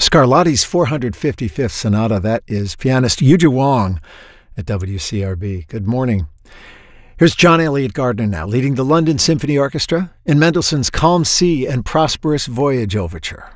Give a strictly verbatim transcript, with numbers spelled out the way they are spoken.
Scarlatti's four hundred fifty-fifth Sonata. That is pianist Yuja Wong at W C R B. Good morning. Here's John Elliott Gardner now, leading the London Symphony Orchestra in Mendelssohn's Calm Sea and Prosperous Voyage Overture.